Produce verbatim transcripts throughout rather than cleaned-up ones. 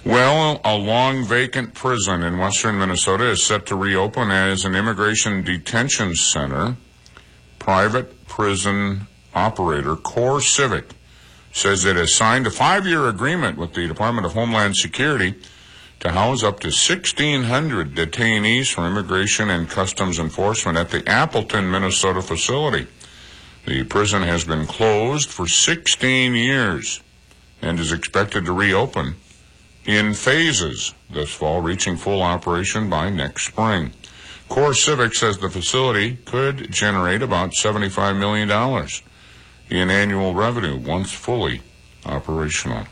Well, a long vacant prison in western Minnesota is set to reopen as an immigration detention center. Private prison operator CoreCivic says it has signed a five-year agreement with the Department of Homeland Security to house up to sixteen hundred detainees for Immigration and Customs Enforcement at the Appleton, Minnesota facility. The prison has been closed for sixteen years and is expected to reopen in phases this fall, reaching full operation by next spring. CoreCivic says the facility could generate about seventy-five million dollars in annual revenue once fully operational.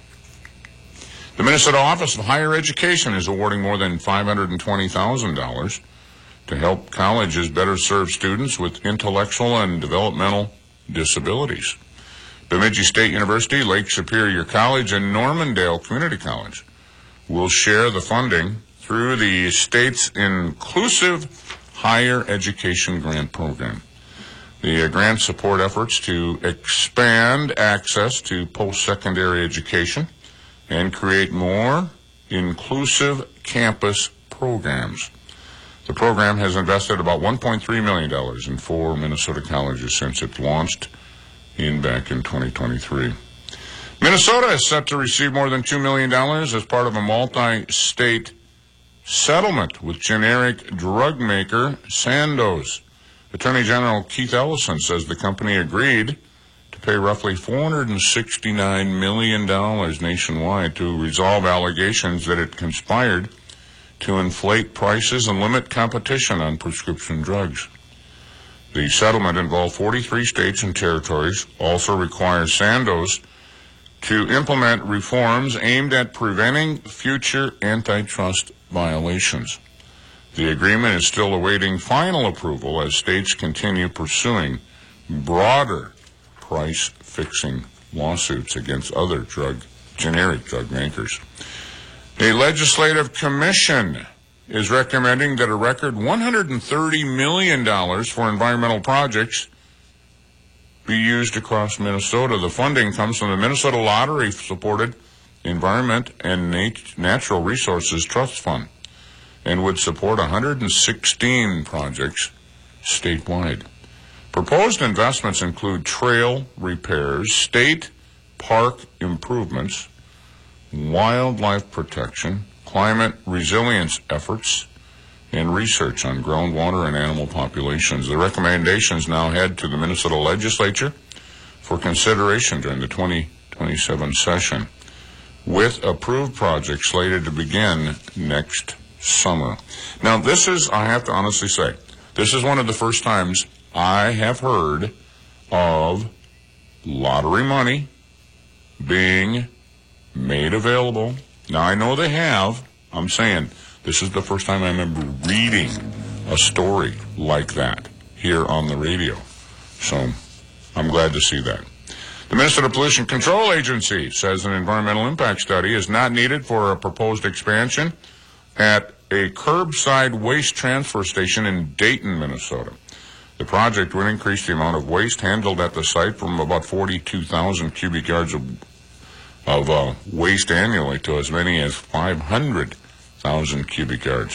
The Minnesota Office of Higher Education is awarding more than five hundred twenty thousand dollars to help colleges better serve students with intellectual and developmental disabilities. Bemidji State University, Lake Superior College, and Normandale Community College will share the funding through the state's Inclusive Higher Education Grant Program. The uh, grant support efforts to expand access to post-secondary education and create more inclusive campus programs. The program has invested about one point three million dollars in four Minnesota colleges since it launched in back in twenty twenty-three. Minnesota is set to receive more than two million dollars as part of a multi-state settlement with generic drug maker Sandoz. Attorney General Keith Ellison says the company agreed to pay roughly four hundred sixty-nine million dollars nationwide to resolve allegations that it conspired to inflate prices and limit competition on prescription drugs. The settlement involved forty-three states and territories, also requires Sandoz to implement reforms aimed at preventing future antitrust violations. The agreement is still awaiting final approval as states continue pursuing broader price-fixing lawsuits against other drug, generic drug makers. A legislative commission is recommending that a record one hundred thirty million dollars for environmental projects be used across Minnesota. The funding comes from the Minnesota Lottery-supported Environment and Nat- Natural Resources Trust Fund and would support one hundred sixteen projects statewide. Proposed investments include trail repairs, state park improvements, wildlife protection, climate resilience efforts, and research on groundwater and animal populations. The recommendations now head to the Minnesota Legislature for consideration during the twenty twenty-seven session, with approved projects slated to begin next summer. Now, this is, I have to honestly say, this is one of the first times I have heard of lottery money being made available. Now, I know they have. I'm saying this is the first time I remember reading a story like that here on the radio. So I'm glad to see that. The Minnesota Pollution Control Agency says an environmental impact study is not needed for a proposed expansion at a curbside waste transfer station in Dayton, Minnesota. The project would increase the amount of waste handled at the site from about forty-two thousand cubic yards of, of uh, waste annually to as many as five hundred thousand cubic yards.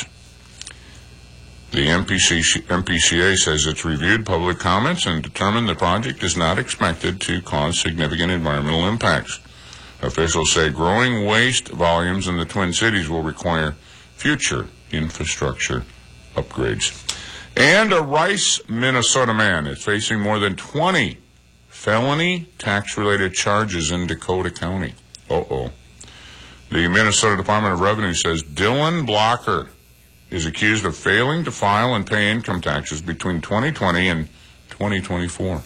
The M P C, M P C A says it's reviewed public comments and determined the project is not expected to cause significant environmental impacts. Officials say growing waste volumes in the Twin Cities will require future infrastructure upgrades. And a Rice, Minnesota man is facing more than twenty felony tax-related charges in Dakota County. Uh-oh. The Minnesota Department of Revenue says Dylan Blocker is accused of failing to file and pay income taxes between twenty twenty and twenty twenty-four,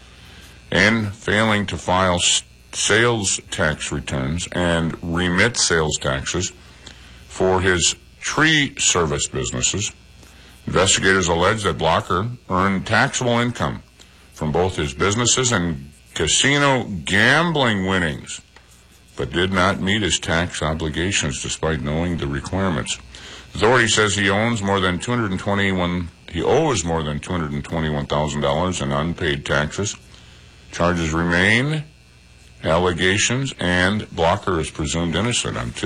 and failing to file sales tax returns and remit sales taxes for his tree service businesses. Investigators allege that Blocker earned taxable income from both his businesses and casino gambling winnings, but did not meet his tax obligations despite knowing the requirements. Authority says he owns more than two hundred twenty-one. He owes more than two hundred twenty-one thousand dollars in unpaid taxes. Charges remain allegations, and Blocker is presumed innocent until